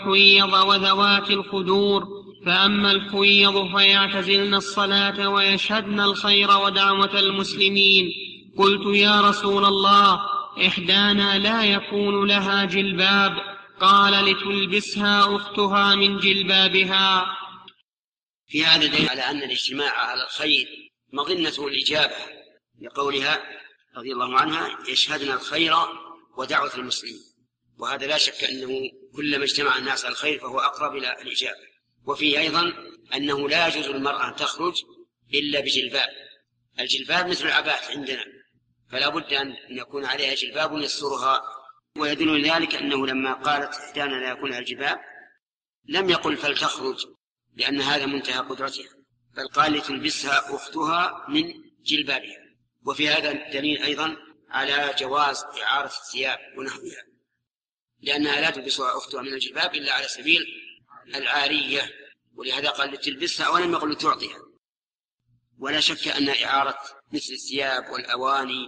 الحويض وذوات الخدور، فأما الحويض فيعتزلن الصلاة ويشهدن الخير ودعوة المسلمين. قلت يا رسول الله إحدانا لا يكون لها جلباب، قال لتلبسها أختها من جلبابها. في هذا دليل على أن الاجتماع على الخير مظنة الإجابة، لقولها رضي الله عنها يشهدن الخير ودعوة المسلمين، وهذا لا شك أنه كلما اجتمع الناس على الخير فهو أقرب إلى الإجابة. وفيه أيضا أنه لا يجوز للمرأة أن تخرج إلا بجلباب. الجلباب مثل العباءة عندنا، فلا بد أن يكون عليها جلباب يسترها. ويدل ذلك أنه لما قالت إحدانا لا يكون لها الجلباب لم يقل فلتخرج، لأن هذا منتهى قدرتها، بل قال لتلبسها أختها من جلبابها. وفي هذا دليل أيضا على جواز إعارة الثياب ونحوها، لأنها لا تلبسها أختها من الجلباب إلا على سبيل العارية، ولهذا قال لتلبسها ولم يقل لتعطيها. ولا شك أن إعارة مثل الثياب والأواني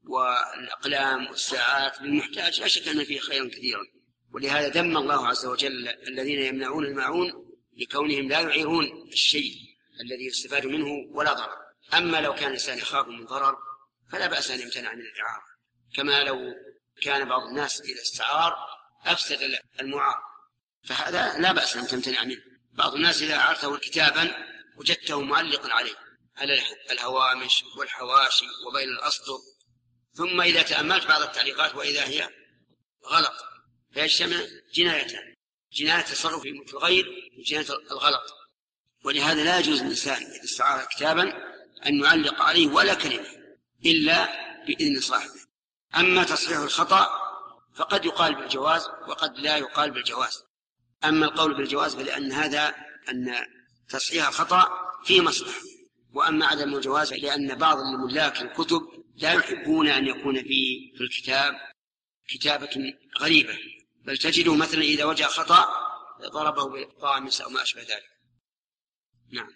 والأقلام والساعات للمحتاج لا شك أن فيه خيرا كثيرا، ولهذا ذم الله عز وجل الذين يمنعون الماعون لكونهم لا يعيرون الشيء الذي يستفاد منه ولا ضرر. أما لو كان الإنسان يخاف من ضرر فلا بأس أن يمتنع من الإعارة، كما لو كان بعض الناس إذا استعار أفسد المعار، فهذا لا بأس أن تمتنع منه. بعض الناس إذا أعرته كتابا وجدته معلقا عليه على الهوامش والحواشي وبين الأسطر، ثم إذا تأملت بعض التعليقات وإذا هي غلط، فيجتمع جنايتان: جناية التصرف في ملك الغير وجناية الغلط. ولهذا لا يجوز للإنسان إذا استعار كتابا أن يعلق عليه ولا كلمة إلا بإذن صاحبه. أما تصحيح الخطأ فقد يقال بالجواز وقد لا يقال بالجواز. أما القول بالجواز فلأن هذا أن تصحيح الخطأ فيه مصلحة، وأما عدم الجواز لأن بعض الملاك الكتب لا يحبون أن يكون في الكتاب كتابة غريبة، بل تجده مثلا إذا وجد خطأ ضربه بالقامس أو ما أشبه ذلك. نعم.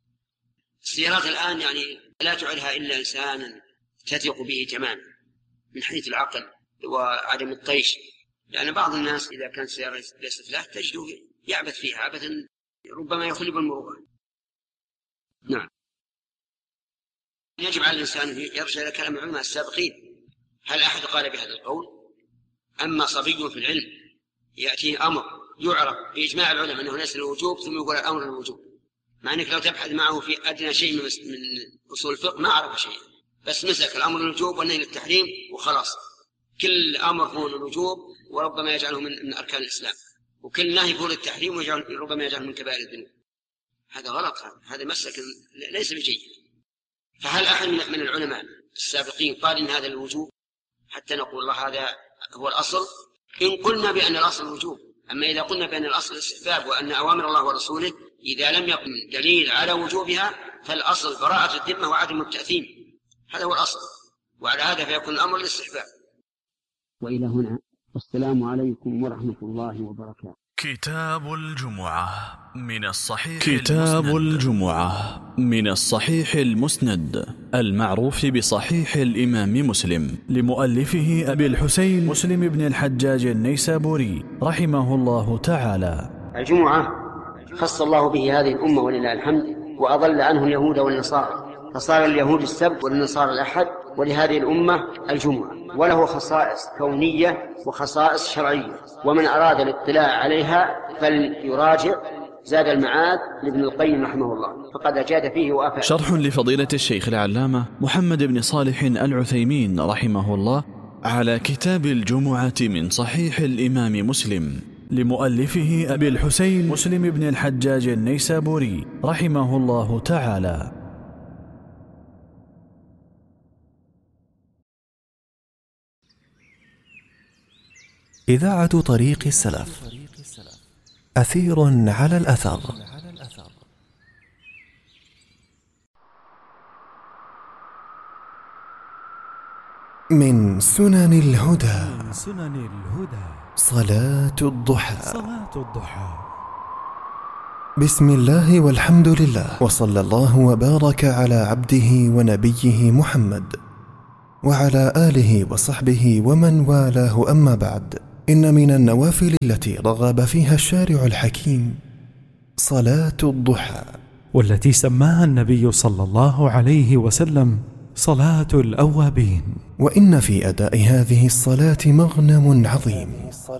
السيارات الآن يعني لا تعرها إلا إنسانا تثق به تماما من حيث العقل وعدم الطيش، لأن بعض الناس إذا كانت سيارة ليست له تجده يعبث فيها عبثا ربما يخلب المروءة. نعم. يجب على الإنسان أن يرجع إلى كلام العلماء السابقين. هل أحد قال بهذا القول؟ أما صبي في العلم يأتيه أمر يعرف بإجماع العلماء أنه ليس للوجوب ثم يقول الأمر للوجوب، مع أنك لو تبحث معه في أدنى شيء من أصول الفقه ما عرف شيء، بس مسك الأمر للوجوب والنهي للتحريم وخلاص. كل أمر هو للوجوب وربما يجعله من أركان الإسلام، وكل نهي هو للتحريم وربما يجعله من كبائر الذنوب. هذا غلط، هذا مسك ليس بجيد. فهل أحد من العلماء السابقين قال إن هذا الوجوب حتى نقول الله هذا هو الأصل؟ إن قلنا بأن الأصل الوجوب. أما إذا قلنا بأن الأصل الاستحباب وأن أوامر الله ورسوله إذا لم يكن دليل على وجوبها فالأصل براءة الذمة وعدم التأثيم، هذا هو الأصل، وعلى هذا فيكون الأمر للاستحباب. وإلى هنا، والسلام عليكم ورحمة الله وبركاته. كتاب الجمعة من الصحيح المسند المعروف بصحيح الإمام مسلم، لمؤلفه أبي الحسين مسلم بن الحجاج النيسابوري رحمه الله تعالى. الجمعة خص الله به هذه الأمة ولله الحمد، وأضل عنه اليهود والنصارى، فصار اليهود السبت والنصارى الأحد، ولهذه الأمة الجمعة، وله خصائص كونية وخصائص شرعية، ومن أراد الاطلاع عليها فليراجع زاد المعاد لابن القيم رحمه الله، فقد أجاد فيه وأفاد. شرح لفضيلة الشيخ العلامة محمد بن صالح العثيمين رحمه الله على كتاب الجمعة من صحيح الإمام مسلم، لمؤلفه أبي الحسين مسلم بن الحجاج النيسابوري رحمه الله تعالى. إذاعة طريق السلف، أثير على الأثر. من سنن الهدى صلاة الضحى. بسم الله والحمد لله، وصلى الله وبارك على عبده ونبيه محمد وعلى آله وصحبه ومن والاه، أما بعد. إن من النوافل التي رغب فيها الشارع الحكيم صلاة الضحى، والتي سماها النبي صلى الله عليه وسلم صلاة الأوابين. وإن في أداء هذه الصلاة مغنم عظيم.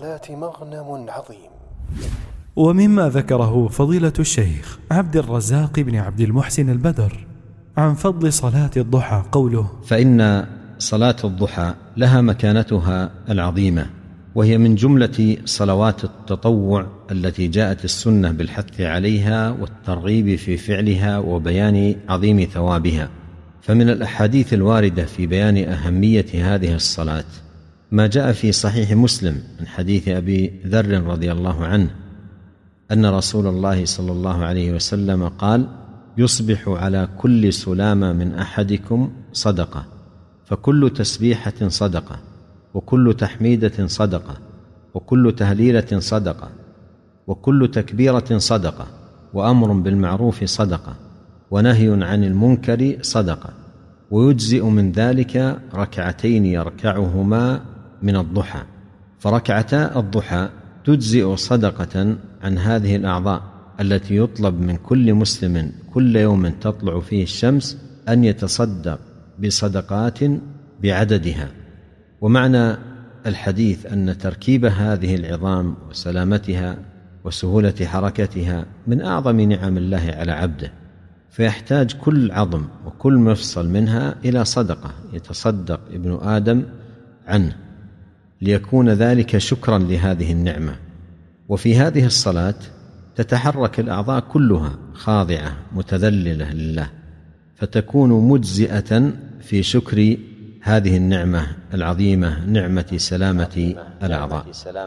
ومما ذكره فضيلة الشيخ عبد الرزاق بن عبد المحسن البدر عن فضل صلاة الضحى قوله: فإن صلاة الضحى لها مكانتها العظيمة، وهي من جملة صلوات التطوع التي جاءت السنة بالحث عليها والترغيب في فعلها وبيان عظيم ثوابها. فمن الأحاديث الواردة في بيان أهمية هذه الصلاة ما جاء في صحيح مسلم من حديث أبي ذر رضي الله عنه أن رسول الله صلى الله عليه وسلم قال: يصبح على كل سلامة من أحدكم صدقة، فكل تسبيحة صدقة، وكل تحميدة صدقة، وكل تهليلة صدقة، وكل تكبيرة صدقة، وأمر بالمعروف صدقة، ونهي عن المنكر صدقة، ويجزئ من ذلك ركعتين يركعهما من الضحى، فركعتا الضحى تجزئ صدقة عن هذه الأعضاء التي يطلب من كل مسلم كل يوم تطلع فيه الشمس أن يتصدق بصدقات بعددها. ومعنى الحديث أن تركيب هذه العظام وسلامتها وسهولة حركتها من أعظم نعم الله على عبده، فيحتاج كل عظم وكل مفصل منها إلى صدقة يتصدق ابن آدم عنه، ليكون ذلك شكرا لهذه النعمة. وفي هذه الصلاة تتحرك الأعضاء كلها خاضعة متذللة لله، فتكون مجزئة في شكر هذه النعمة العظيمة، نعمة سلامة الأعضاء.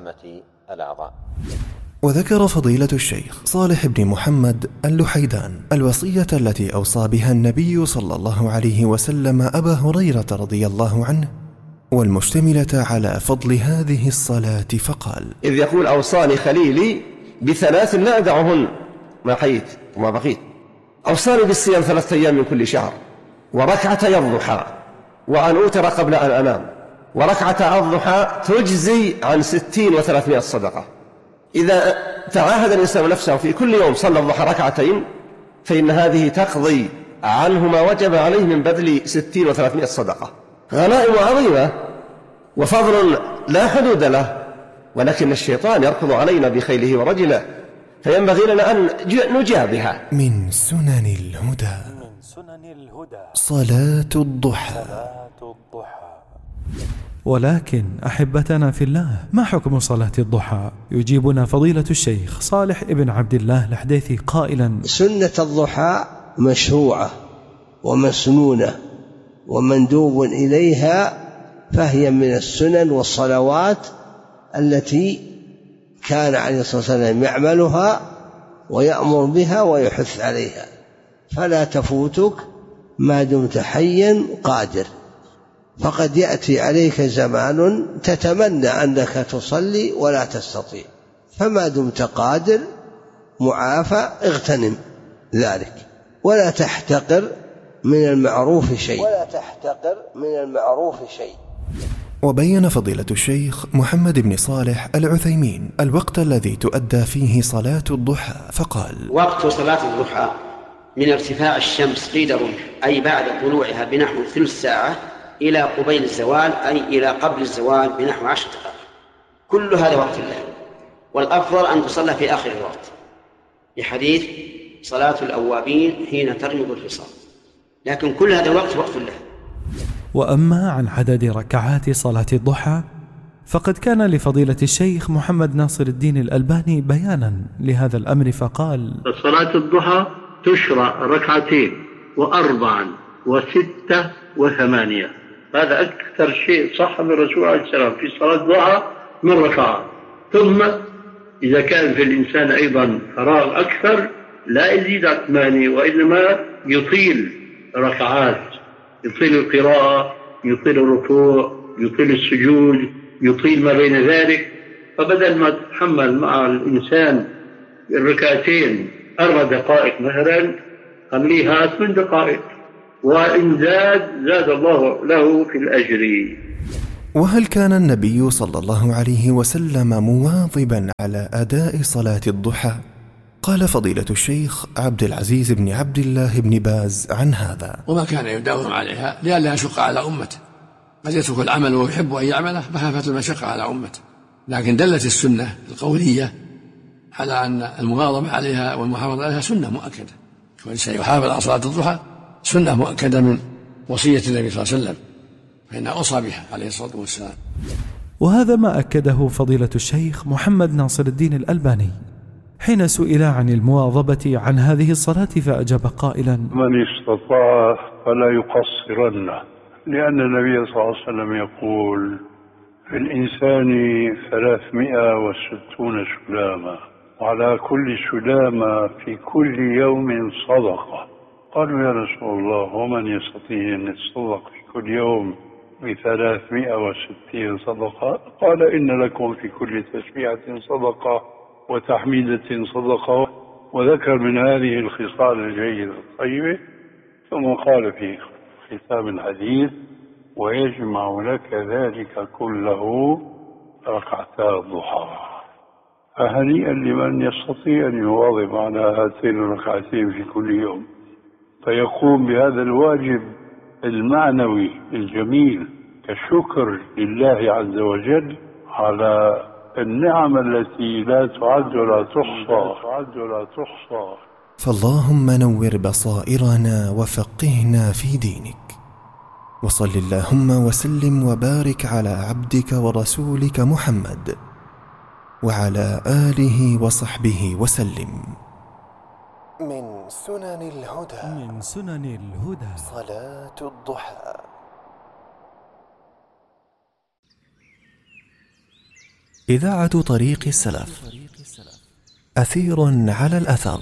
وذكر فضيلة الشيخ صالح بن محمد اللحيدان الوصية التي أوصى بها النبي صلى الله عليه وسلم أبا هريرة رضي الله عنه، والمشتملة على فضل هذه الصلاة، فقال: إذ يقول: أوصاني خليلي بثلاث لا أدعهن ما حييت وما بقيت. أوصاني بالصيام 3 أيام من كل شهر، وركعتي الضحى، وأن أوتر قبل أن أنام، وركعة الضحى تجزي عن 60 و300 صدقة. إذا تعاهد الإنسان نفسه في كل يوم صلى الضحى 2 ركعتين، فإن هذه تقضي عنه ما وجب عليه من بذل 60 و300 صدقة. غنائم عظيمة وفضل لا حدود له، ولكن الشيطان يركض علينا بخيله ورجله، فينبغي لنا أن نجابها. من سنن الهدى صلاة الضحى. ولكن أحبتنا في الله، ما حكم صلاة الضحى؟ يجيبنا فضيلة الشيخ صالح ابن عبد الله الحديثي قائلا: سنة الضحى مشروعة ومسنونة ومندوب إليها، فهي من السنن والصلوات التي كان عليه الصلاة والسلام يعملها ويأمر بها ويحث عليها، فلا تفوتك ما دمت حيا قادر، فقد يأتي عليك زمان تتمنى أنك تصلي ولا تستطيع، فما دمت قادر معافى اغتنم ذلك، ولا تحتقر من المعروف شيء. وبين فضيلة الشيخ محمد بن صالح العثيمين الوقت الذي تؤدى فيه صلاة الضحى، فقال: وقت صلاة الضحى من ارتفاع الشمس قيد الرمح، أي بعد طلوعها بنحو ثلث ساعة، إلى قبيل الزوال، أي إلى قبل الزوال بنحو 10 دقائق. كل هذا وقت الله، والأفضل أن تصلى في آخر الوقت، لحديث صلاة الأوابين حين ترمض الفصال، لكن كل هذا الوقت وقت الله. وأما عن عدد ركعات صلاة الضحى، فقد كان لفضيلة الشيخ محمد ناصر الدين الألباني بيانا لهذا الأمر، فقال: صلاة الضحى تشرع 2 و4 و6 و8. هذا أكثر شيء صح من الرسول عليه السلام في صلاة الضحى من ركعات. ثم إذا كان في الإنسان أيضا فراغ أكثر لا يزيد عن 8، وإنما يطيل ركعات، يطيل القراءة، يطيل الركوع، يطيل السجود، يطيل ما بين ذلك. فبدل ما تتحمل مع الإنسان الركعتين 4 دقائق مثلا، خليها 8 دقائق، وإن زاد الله له في الأجر. وهل كان النبي صلى الله عليه وسلم مواظبا على أداء صلاة الضحى؟ قال فضيلة الشيخ عبد العزيز بن عبد الله بن باز عن هذا: وما كان يداوم عليها لئلا يشق على أمته، قد يترك العمل ويحب أن يعمله مخافة المشقة على أمته، لكن دلت السنة القولية على أن المواظبة عليها والمحافظة عليها سنة مؤكدة، والإنسان يحافظ على صلاة الضحى سنة مؤكدة من وصية النبي صلى الله عليه وسلم، فإنها أوصى بها عليه الصلاة والسلام. وهذا ما أكده فضيلة الشيخ محمد ناصر الدين الألباني حين سئل عن المواظبة عن هذه الصلاة فأجاب قائلا: من استطاع فلا يقصرن، لأن النبي صلى الله عليه وسلم يقول: في الإنسان 360 سلامة، وعلى كل سلامة في كل يوم صدقة. قالوا: يا رسول الله، ومن يستطيع أن يتصدق في كل يوم ب360 صدقة؟ قال: إن لكم في كل تسبيحة صدقة وتحميدة صدقة، وذكر من هذه الخصال الجيدة الطيبة، ثم قال في ختام الحديث: ويجمع لك ذلك كله ركعتا الضحى. فهنيئا لمن يستطيع أن يواظب على هاتين الركعتين في كل يوم، فيقوم بهذا الواجب المعنوي الجميل كشكر لله عز وجل على النعم التي لا تعد ولا تحصى. فاللهم نور بصائرنا وفقهنا في دينك، وصل اللهم وسلم وبارك على عبدك ورسولك محمد وعلى آله وصحبه وسلم. من سنن الهدى صلاة الضحى. إذاعة طريق السلف، أثير على الأثر.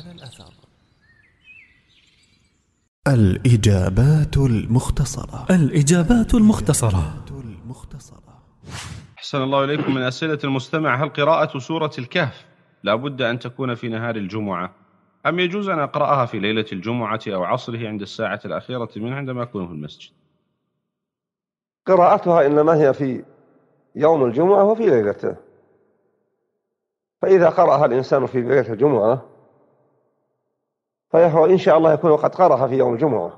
الإجابات المختصرة. أحسن الله إليكم. من أسئلة المستمع: هل قراءة سورة الكهف لا بد أن تكون في نهار الجمعة، أم يجوز أن أقرأها في ليلة الجمعة أو عصره عند الساعة الأخيرة منه عندما أكون في المسجد؟ قراءتها إنما هي في يوم الجمعة وفي ليلته، فإذا قرأها الإنسان في ليلة الجمعة فهو إن شاء الله يكون قد قرأها في يوم الجمعة،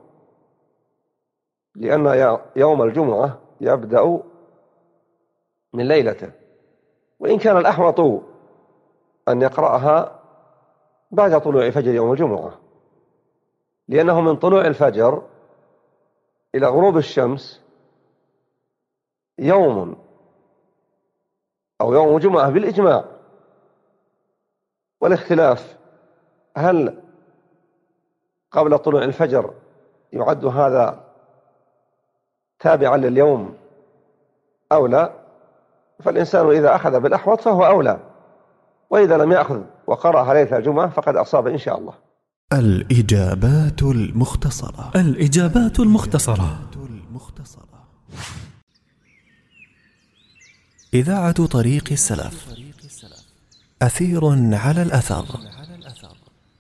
لأن يوم الجمعة يبدأ من ليلته، وإن كان الأحوط أن يقرأها بعد طلوع فجر يوم الجمعة، لأنه من طلوع الفجر إلى غروب الشمس يوم أو يوم جمعة بالإجماع، والاختلاف هل قبل طلوع الفجر يعد هذا تابعا لليوم أو لا، فالإنسان إذا أخذ بالأحوط فهو أولى، وإذا لم يأخذ وقرأها ليلة الجمعة فقد أصاب إن شاء الله. الإجابات المختصرة. إذاعة طريق السلف، أثير على الأثر.